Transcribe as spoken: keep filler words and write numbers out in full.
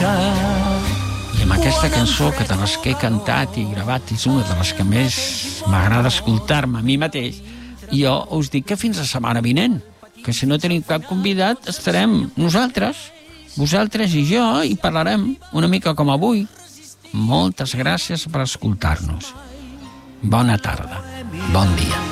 I amb aquesta cançó, que de les que he cantat i gravat, és una de les que més m'agrada escoltar-me a mi mateix, jo us dic que fins la setmana vinent, que si no tenim cap convidat estarem nosaltres, vosaltres i jo, i parlarem una mica com avui. Moltes gràcies per escoltar-nos. Bona tarda, bon dia.